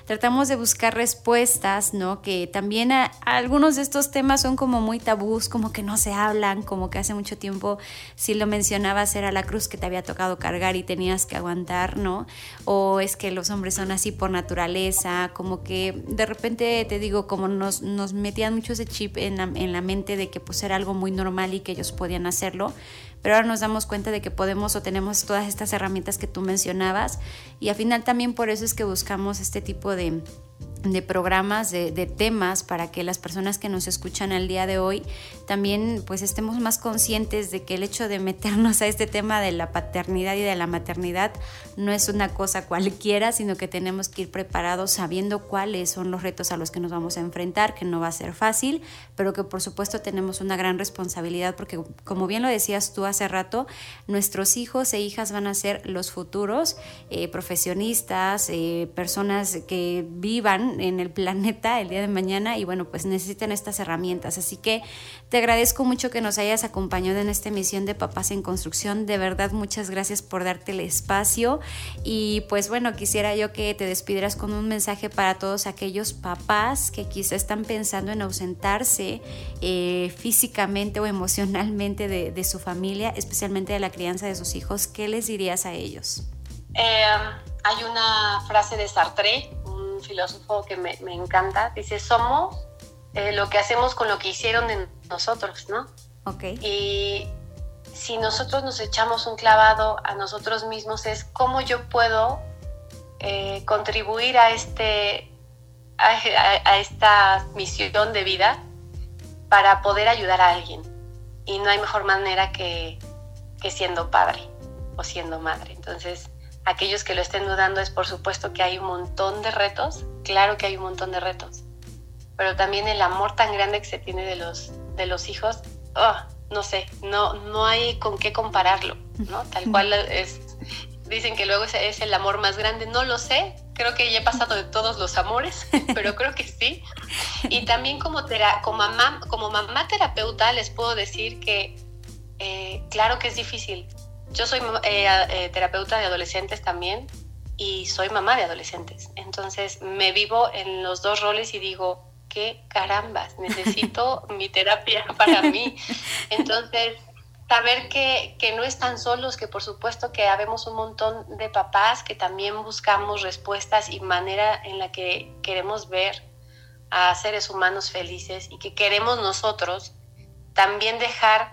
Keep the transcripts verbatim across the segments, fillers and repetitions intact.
tratamos de buscar respuestas, ¿no? Que también a, a algunos de estos temas son como muy tabús, como que no se hablan, como que hace mucho tiempo, si lo mencionabas, era la cruz que te había tocado cargar y tenías que aguantar, ¿no? O es que los hombres son así por naturaleza, como que de repente, te digo, como nos, nos metían mucho ese chip en la, en la mente de que pues era algo muy normal y que ellos podían hacerlo, pero ahora nos damos cuenta de que podemos o tenemos todas estas herramientas que tú mencionabas, y al final también por eso es que buscamos este tipo de, de programas, de, de temas, para que las personas que nos escuchan al día de hoy también pues estemos más conscientes de que el hecho de meternos a este tema de la paternidad y de la maternidad no es una cosa cualquiera, sino que tenemos que ir preparados sabiendo cuáles son los retos a los que nos vamos a enfrentar, que no va a ser fácil, pero que por supuesto tenemos una gran responsabilidad, porque como bien lo decías tú hace rato, nuestros hijos e hijas van a ser los futuros eh, profesionistas, eh, personas que vivan en el planeta el día de mañana, y bueno, pues necesitan estas herramientas. Así que te agradezco mucho que nos hayas acompañado en esta emisión de Papás en Construcción. De verdad, muchas gracias por darte el espacio, y pues bueno, quisiera yo que te despidieras con un mensaje para todos aquellos papás que quizá están pensando en ausentarse eh, físicamente o emocionalmente de, de su familia, especialmente de la crianza de sus hijos. ¿Qué les dirías a ellos? Eh, hay una frase de Sartre, un filósofo que me, me encanta, dice: somos eh, lo que hacemos con lo que hicieron de nosotros, ¿no? Okay. Y si nosotros nos echamos un clavado a nosotros mismos, es cómo yo puedo eh, contribuir a, este, a, a, a esta misión de vida para poder ayudar a alguien. Y no hay mejor manera que, que siendo padre o siendo madre. Entonces, aquellos que lo estén dudando, es por supuesto que hay un montón de retos, claro que hay un montón de retos, pero también el amor tan grande que se tiene de los, de los hijos, oh, no sé, no, no hay con qué compararlo, ¿no? Tal cual es, dicen que luego es, es el amor más grande, no lo sé, creo que ya he pasado de todos los amores, pero creo que sí. Y también como, tera, como, mamá, como mamá terapeuta les puedo decir que eh, claro que es difícil. Yo soy eh, eh, terapeuta de adolescentes también, y soy mamá de adolescentes. Entonces me vivo en los dos roles y digo, qué carambas, necesito mi terapia para mí. Entonces, saber que, que no están solos, que por supuesto que habemos un montón de papás que también buscamos respuestas y manera en la que queremos ver a seres humanos felices, y que queremos nosotros también dejar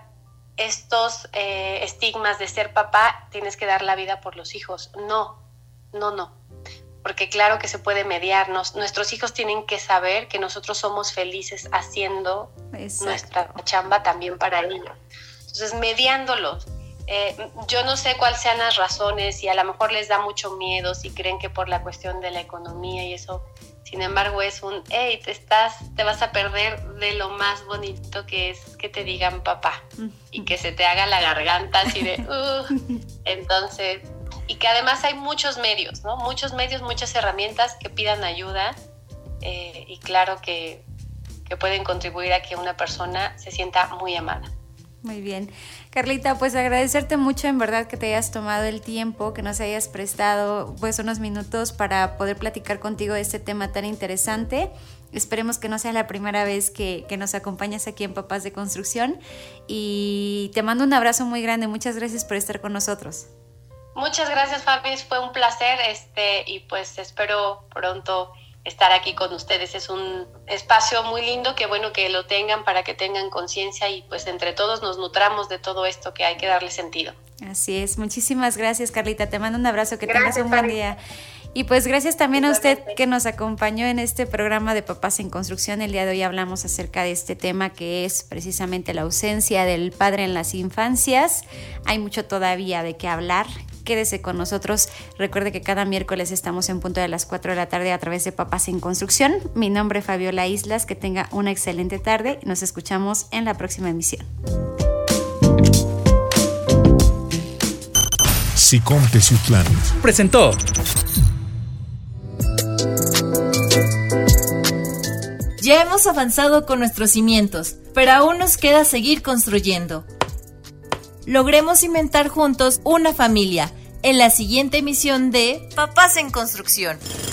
estos eh, estigmas de ser papá, tienes que dar la vida por los hijos. No, no, no. Porque claro que se puede mediarnos. Nuestros hijos tienen que saber que nosotros somos felices haciendo Exacto. nuestra chamba también para ellos. Entonces, mediándolos. Eh, yo no sé cuáles sean las razones, si a lo mejor les da mucho miedo, si creen que por la cuestión de la economía y eso. Sin embargo, es un, hey, te, estás, te vas a perder de lo más bonito que es que te digan papá, y que se te haga la garganta así de, uh. Entonces, y que además hay muchos medios, ¿no? Muchos medios, muchas herramientas que pidan ayuda, eh, y claro que, que pueden contribuir a que una persona se sienta muy amada. Muy bien. Carlita, pues agradecerte mucho en verdad que te hayas tomado el tiempo, que nos hayas prestado pues unos minutos para poder platicar contigo de este tema tan interesante. Esperemos que no sea la primera vez que, que nos acompañas aquí en Papás de Construcción, y te mando un abrazo muy grande. Muchas gracias por estar con nosotros. Muchas gracias, Fabi, fue un placer este y pues espero pronto estar aquí con ustedes. Es un espacio muy lindo, que bueno que lo tengan para que tengan conciencia, y pues entre todos nos nutramos de todo esto que hay que darle sentido. Así es, muchísimas gracias, Carlita, te mando un abrazo, que gracias, tengas un buen día. Y pues gracias también a usted que nos acompañó en este programa de Papás en Construcción. El día de hoy hablamos acerca de este tema, que es precisamente la ausencia del padre en las infancias. Hay mucho todavía de qué hablar. Quédese con nosotros. Recuerde que cada miércoles estamos en punto de las cuatro de la tarde a través de Papás en Construcción. Mi nombre es Fabiola Islas. Que tenga una excelente tarde. Nos escuchamos en la próxima emisión. SICOM Teciutlán presentó Ya hemos avanzado con nuestros cimientos, pero aún nos queda seguir construyendo. Logremos inventar juntos una familia en la siguiente emisión de Papás en Construcción.